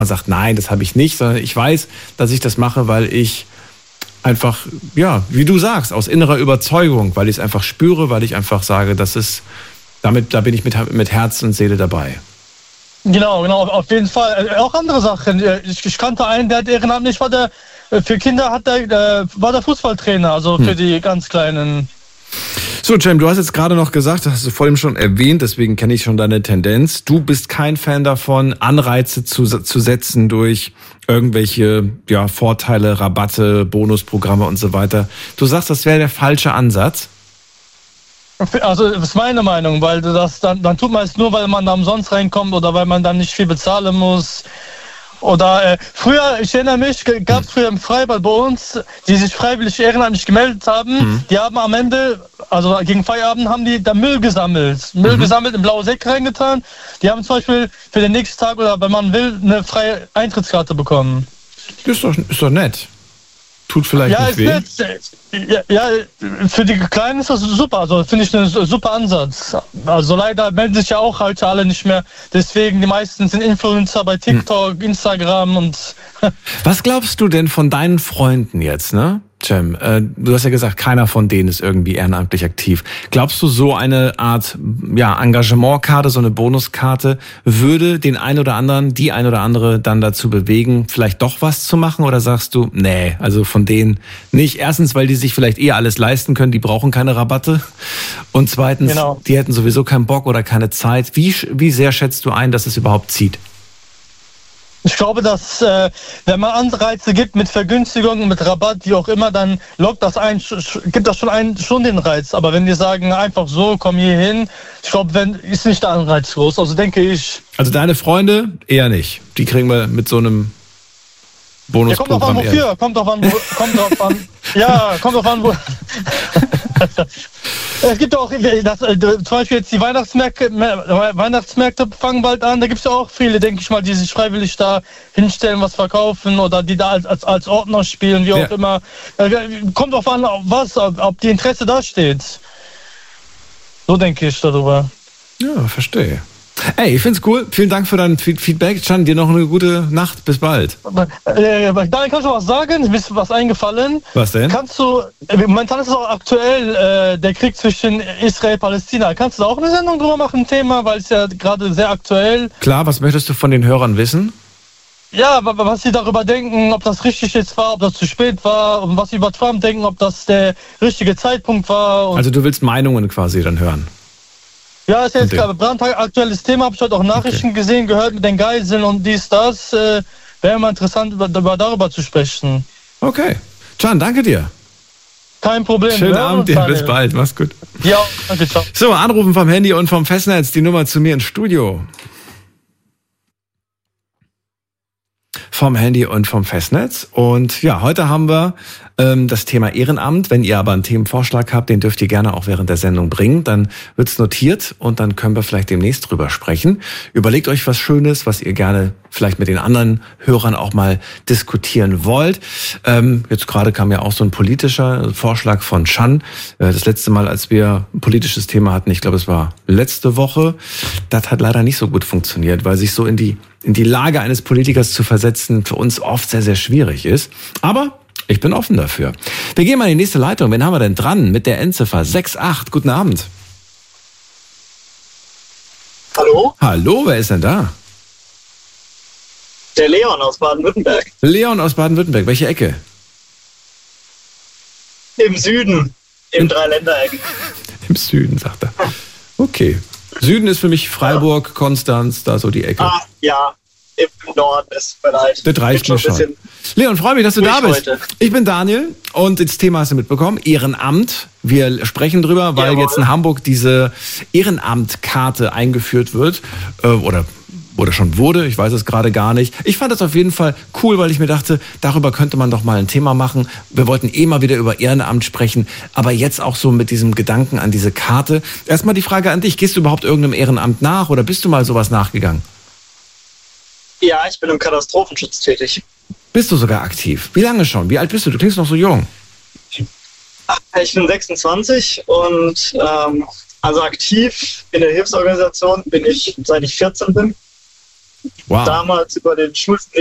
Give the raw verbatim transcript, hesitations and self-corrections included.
sagt, nein, das habe ich nicht, sondern ich weiß, dass ich das mache, weil ich einfach, ja, wie du sagst, aus innerer Überzeugung, weil ich es einfach spüre, weil ich einfach sage, das ist, damit, da bin ich mit, mit Herz und Seele dabei. Genau, genau, auf jeden Fall. Auch andere Sachen. Ich, ich kannte einen, der hat ehrenamtlich, war der, für Kinder hat der, war der Fußballtrainer, also für hm. die ganz Kleinen. So, Cem, du hast jetzt gerade noch gesagt, das hast du vorhin schon erwähnt, deswegen kenne ich schon deine Tendenz. Du bist kein Fan davon, Anreize zu, zu setzen durch irgendwelche ja, Vorteile, Rabatte, Bonusprogramme und so weiter. Du sagst, das wäre der falsche Ansatz? Also das ist meine Meinung, weil das dann, dann tut man es nur, weil man da umsonst reinkommt oder weil man dann nicht viel bezahlen muss. Oder äh, früher, ich erinnere mich, gab es früher im Freibad bei uns, die sich freiwillig ehrenamtlich gemeldet haben, mhm. die haben am Ende, also gegen Feierabend, haben die da Müll gesammelt. Müll mhm. gesammelt, in blaue Säcke reingetan. Die haben zum Beispiel für den nächsten Tag oder wenn man will, eine freie Eintrittskarte bekommen. Das ist doch, ist doch nett. Tut vielleicht ja, nicht weh. Wird, ja, ja, für die Kleinen ist das super. Also finde ich einen super Ansatz. Also leider melden sich ja auch heute alle nicht mehr. Deswegen, die meisten sind Influencer bei TikTok, hm. Instagram und... Was glaubst du denn von deinen Freunden jetzt, ne? Cem, äh, du hast ja gesagt, keiner von denen ist irgendwie ehrenamtlich aktiv. Glaubst du, so eine Art ja, Engagementkarte, so eine Bonuskarte, würde den einen oder anderen, die ein oder andere dann dazu bewegen, vielleicht doch was zu machen? Oder sagst du, nee, also von denen nicht. Erstens, weil die sich vielleicht eher alles leisten können, die brauchen keine Rabatte. Und zweitens, genau. die hätten sowieso keinen Bock oder keine Zeit. Wie, wie sehr schätzt du ein, dass es überhaupt zieht? Ich glaube, dass äh, wenn man Anreize gibt mit Vergünstigungen, mit Rabatt, wie auch immer, dann lockt das ein, gibt das schon einen schon den Reiz. Aber wenn die sagen einfach so, komm hier hin, ich glaube, wenn ist nicht der Anreiz groß. Also denke ich. Also deine Freunde eher nicht. Die kriegen wir mit so einem Bonusprogramm. Ja, kommt drauf an, wofür? Kommt drauf an, wo, kommt drauf an. Ja, kommt drauf an, wo. Es gibt auch, das, zum Beispiel jetzt die Weihnachtsmärkte, Weihnachtsmärkte fangen bald an, da gibt es ja auch viele, denke ich mal, die sich freiwillig da hinstellen, was verkaufen oder die da als, als, als Ordner spielen, wie auch ja. immer. Kommt drauf an, was, ob die Interesse da steht. So denke ich darüber. Ja, verstehe. Ey, ich find's cool. Vielen Dank für dein Feedback. Can, dir noch eine gute Nacht. Bis bald. Äh, Daniel, kannst du was sagen? Mir ist was eingefallen. Was denn? Kannst du, momentan ist es auch aktuell, äh, der Krieg zwischen Israel und Palästina. Kannst du da auch eine Sendung drüber machen, ein Thema, weil es ja gerade sehr aktuell. Klar, was möchtest du von den Hörern wissen? Ja, was sie darüber denken, ob das richtig jetzt war, ob das zu spät war und was sie über Trump denken, ob das der richtige Zeitpunkt war. Und also du willst Meinungen quasi dann hören? Ja, ist jetzt gerade brandaktuelles Thema. Habe ich heute auch Nachrichten okay. gesehen, gehört mit den Geiseln und dies, das. Äh, Wäre immer interessant, über, darüber zu sprechen. Okay. Can, danke dir. Kein Problem. Schönen Abend dir. Bis bald. Mach's gut. Ja, danke. Ciao. So, anrufen vom Handy und vom Festnetz. Die Nummer zu mir ins Studio. Vom Handy und vom Festnetz. Und ja, heute haben wir ähm, das Thema Ehrenamt. Wenn ihr aber einen Themenvorschlag habt, den dürft ihr gerne auch während der Sendung bringen. Dann wird's notiert und dann können wir vielleicht demnächst drüber sprechen. Überlegt euch was Schönes, was ihr gerne vielleicht mit den anderen Hörern auch mal diskutieren wollt. Ähm, jetzt gerade kam ja auch so ein politischer Vorschlag von Can. Äh, das letzte Mal, als wir ein politisches Thema hatten, ich glaube, es war letzte Woche, das hat leider nicht so gut funktioniert, weil sich so in die in die Lage eines Politikers zu versetzen, für uns oft sehr, sehr schwierig ist. Aber ich bin offen dafür. Wir gehen mal in die nächste Leitung. Wen haben wir denn dran mit der Endziffer sechs acht? Guten Abend. Hallo? Hallo, wer ist denn da? Der Leon aus Baden-Württemberg. Leon aus Baden-Württemberg. Welche Ecke? Im Süden. Im Dreiländereck. Im Süden, sagt er. Okay. Süden ist für mich Freiburg, ja. Konstanz, da so die Ecke. Ah, ja, im Norden ist vielleicht. Das reicht mir schon. Leon, freue mich, dass du da bist. Heute. Ich bin Daniel und das Thema hast du mitbekommen, Ehrenamt. Wir sprechen drüber, weil Jawohl. jetzt in Hamburg diese Ehrenamtkarte eingeführt wird äh, oder oder schon wurde, ich weiß es gerade gar nicht. Ich fand das auf jeden Fall cool, weil ich mir dachte, darüber könnte man doch mal ein Thema machen. Wir wollten eh mal wieder über Ehrenamt sprechen, aber jetzt auch so mit diesem Gedanken an diese Karte. Erstmal die Frage an dich, gehst du überhaupt irgendeinem Ehrenamt nach oder bist du mal sowas nachgegangen? Ja, ich bin im Katastrophenschutz tätig. Bist du sogar aktiv? Wie lange schon? Wie alt bist du? Du klingst noch so jung. Ich bin sechsundzwanzig und ähm, also aktiv in der Hilfsorganisation bin ich, seit ich vierzehn bin. Wow. damals über den Schulweg